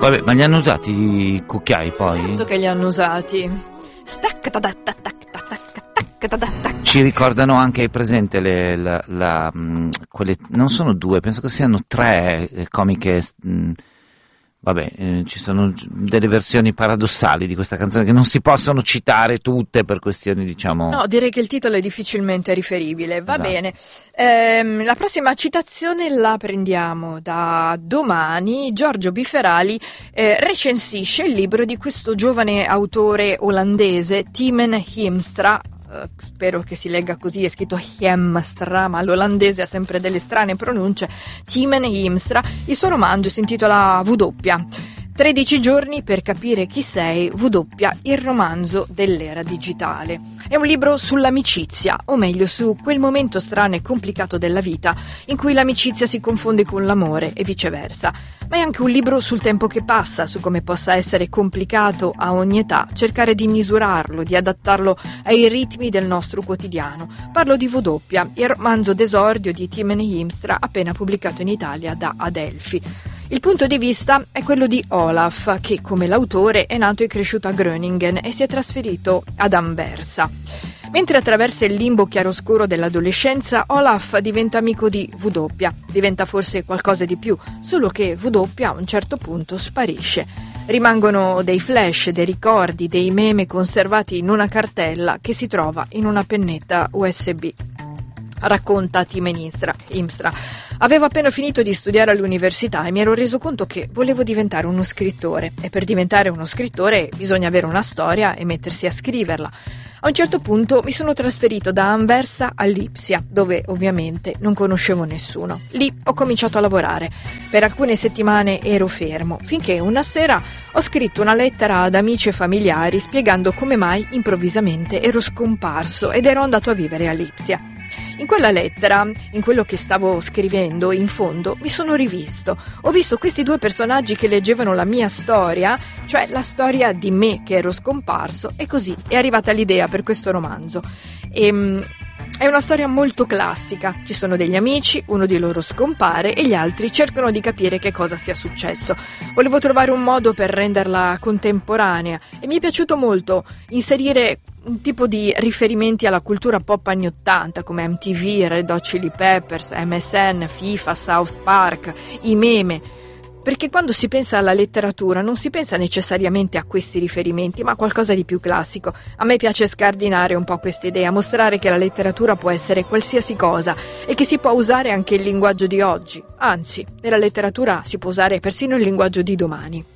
Vabbè, ma li hanno usati i cucchiai poi? Certo che li hanno usati. Ci ricordano anche, hai presente quelle, non sono due, penso che siano tre comiche. Ci sono delle versioni paradossali di questa canzone che non si possono citare tutte per questioni, diciamo. No, direi che il titolo è difficilmente riferibile. Va Esatto. bene. La prossima citazione la prendiamo da Domani. Giorgio Biferali recensisce il libro di questo giovane autore olandese, Timen Hiemstra. Spero che si legga così, è scritto Hiemstra, ma l'olandese ha sempre delle strane pronunce. Timen Hiemstra. Il suo romanzo si intitola W. 13 giorni per capire chi sei, W, il romanzo dell'era digitale. È un libro sull'amicizia, o meglio su quel momento strano e complicato della vita in cui l'amicizia si confonde con l'amore e viceversa. Ma è anche un libro sul tempo che passa, su come possa essere complicato a ogni età cercare di misurarlo, di adattarlo ai ritmi del nostro quotidiano. Parlo di W, il romanzo d'esordio di Timen Hiemstra appena pubblicato in Italia da Adelphi. Il punto di vista è quello di Olaf, che come l'autore è nato e cresciuto a Groningen e si è trasferito ad Anversa. Mentre attraversa il limbo chiaroscuro dell'adolescenza, Olaf diventa amico di W, diventa forse qualcosa di più, solo che W a un certo punto sparisce. Rimangono dei flash, dei ricordi, dei meme conservati in una cartella che si trova in una pennetta USB. Racconta Timen Hiemstra. Avevo appena finito di studiare all'università e mi ero reso conto che volevo diventare uno scrittore e per diventare uno scrittore bisogna avere una storia e mettersi a scriverla. A un certo punto mi sono trasferito da Anversa a Lipsia, dove ovviamente non conoscevo nessuno. Lì ho cominciato a lavorare. Per alcune settimane ero fermo, finché una sera ho scritto una lettera ad amici e familiari spiegando come mai improvvisamente ero scomparso ed ero andato a vivere a Lipsia. In quella lettera, in quello che stavo scrivendo, in fondo, mi sono rivisto. Ho visto questi due personaggi che leggevano la mia storia, cioè la storia di me che ero scomparso, e così è arrivata l'idea per questo romanzo. È una storia molto classica. Ci sono degli amici, uno di loro scompare e gli altri cercano di capire che cosa sia successo. Volevo trovare un modo per renderla contemporanea e mi è piaciuto molto inserire un tipo di riferimenti alla cultura pop anni 80 come MTV, Red Hot Chili Peppers, MSN, FIFA, South Park, i meme. Perché quando si pensa alla letteratura non si pensa necessariamente a questi riferimenti, ma a qualcosa di più classico. A me piace scardinare un po' questa idea, mostrare che la letteratura può essere qualsiasi cosa e che si può usare anche il linguaggio di oggi. Anzi, nella letteratura si può usare persino il linguaggio di domani.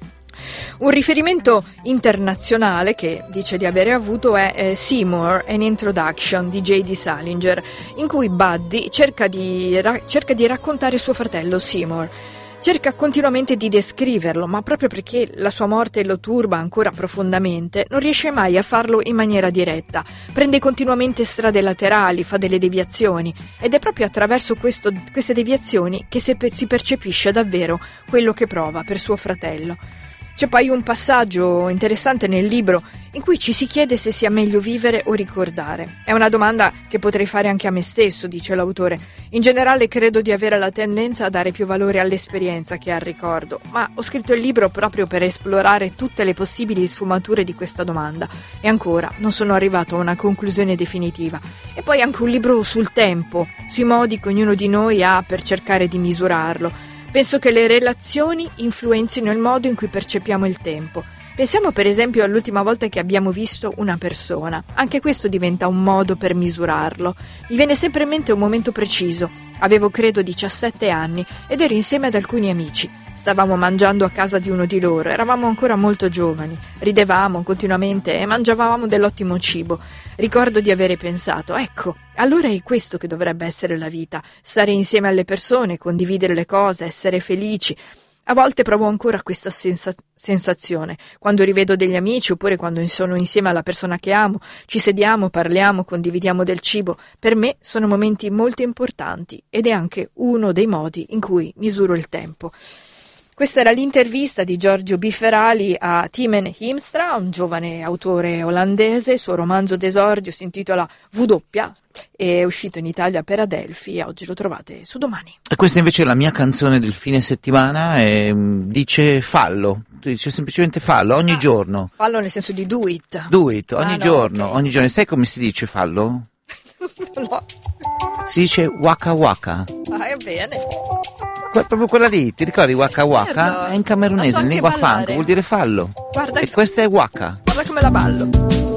Un riferimento internazionale che dice di avere avuto è Seymour, an Introduction di J.D. Salinger, in cui Buddy cerca di raccontare suo fratello Seymour. Cerca continuamente di descriverlo, ma proprio perché la sua morte lo turba ancora profondamente, non riesce mai a farlo in maniera diretta. Prende continuamente strade laterali, fa delle deviazioni, ed è proprio attraverso queste deviazioni che si percepisce davvero quello che prova per suo fratello. C'è poi un passaggio interessante nel libro in cui ci si chiede se sia meglio vivere o ricordare. È una domanda che potrei fare anche a me stesso, dice l'autore. In generale credo di avere la tendenza a dare più valore all'esperienza che al ricordo, ma ho scritto il libro proprio per esplorare tutte le possibili sfumature di questa domanda e ancora non sono arrivato a una conclusione definitiva. E poi anche un libro sul tempo, sui modi che ognuno di noi ha per cercare di misurarlo. Penso che le relazioni influenzino il modo in cui percepiamo il tempo. Pensiamo per esempio all'ultima volta che abbiamo visto una persona. Anche questo diventa un modo per misurarlo. Mi viene sempre in mente un momento preciso. Avevo credo 17 anni ed ero insieme ad alcuni amici. Stavamo mangiando a casa di uno di loro, eravamo ancora molto giovani, ridevamo continuamente e mangiavamo dell'ottimo cibo. Ricordo di avere pensato, ecco, allora è questo che dovrebbe essere la vita, stare insieme alle persone, condividere le cose, essere felici. A volte provo ancora questa sensazione, quando rivedo degli amici oppure quando sono insieme alla persona che amo, ci sediamo, parliamo, condividiamo del cibo. Per me sono momenti molto importanti ed è anche uno dei modi in cui misuro il tempo. Questa era l'intervista di Giorgio Bifferali a Timen Hiemstra, un giovane autore olandese. Il suo romanzo d'esordio si intitola W, è uscito in Italia per Adelphi e oggi lo trovate su Domani. E questa invece è la mia canzone del fine settimana e dice fallo, dice semplicemente fallo, ogni giorno. Fallo nel senso di do it. Do it, ogni giorno, okay. ogni giorno. Sai come si dice fallo? No. Si dice waka waka. Vai bene. Proprio quella lì, ti ricordi waka waka? Certo. È in camerunese, La so in lingua anche funk, ballare. vuol dire fallo. Guarda, E questa è waka. guarda come la ballo.